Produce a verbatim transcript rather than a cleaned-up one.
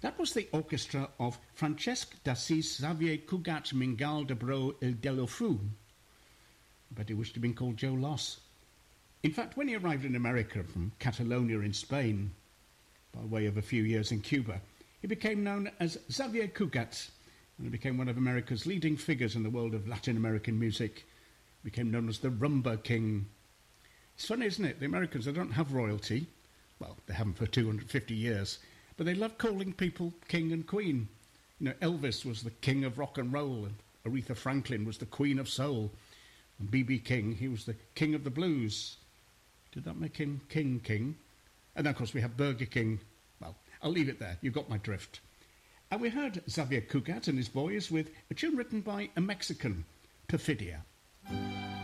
That was the orchestra of Francesc d'Assís Xavier Cugat Mingal de Bro il Delofru. But he wished to have been called Joe Loss. In fact, when he arrived in America from Catalonia in Spain, by way of a few years in Cuba, he became known as Xavier Cugat, and he became one of America's leading figures in the world of Latin American music. He became known as the Rumba King. It's funny, isn't it? The Americans, they don't have royalty. Well, they haven't for two hundred fifty years. But they love calling people king and queen. You know, Elvis was the king of rock and roll, and Aretha Franklin was the queen of soul. And B B King, he was the king of the blues. Did that make him King King? And then, of course, we have Burger King. Well, I'll leave it there. You got my drift. And we heard Xavier Cugat and his boys with a tune written by a Mexican, Perfidia.